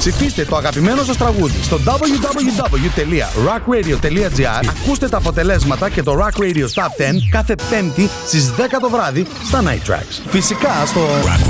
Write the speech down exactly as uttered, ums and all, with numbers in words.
Ψηφίστε το αγαπημένο σας τραγούδι στο double-u double-u double-u τελεία rock radio τελεία gr. Ακούστε τα αποτελέσματα και το Rock Radio Top δέκα κάθε Πέμπτη στις δέκα το βράδυ στα Night Tracks. Φυσικά στο